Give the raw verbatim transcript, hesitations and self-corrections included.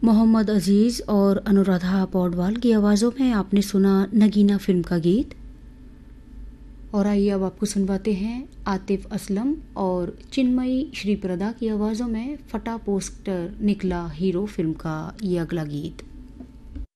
मोहम्मद अजीज़ और अनुराधा पौडवाल की आवाज़ों में आपने सुना नगीना फिल्म का गीत। और आइए अब आपको सुनवाते हैं आतिफ असलम और चिन्मयी श्रीप्रदा की आवाज़ों में फटा पोस्टर निकला हीरो फिल्म का ये अगला गीत।